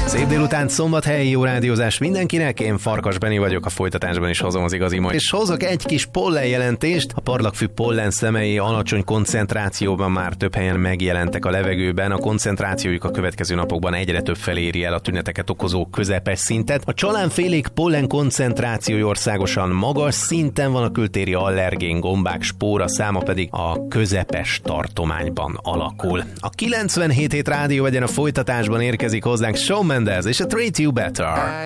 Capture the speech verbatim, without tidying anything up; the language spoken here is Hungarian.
Szép délután, szombathelyi jó rádiózás mindenkinek, én Farkas Benni vagyok, a folytatásban is hozom az igazi majd. És hozok egy kis pollenjelentést. A parlagfű pollen szemei alacsony koncentrációban már több helyen megjelentek a levegőben. A koncentrációjuk a következő napokban egyre több felé éri el a tüneteket okozó közepes szintet. A csalánfélék pollen koncentrációja országosan magas szinten van, a kültéri allergén gombák spóra száma pedig a közepes tartományban alakul. A kilencvenhét hét rádió egyen a folytatásban érkezik hozzánk Shawn Mendes és a Treat You Better.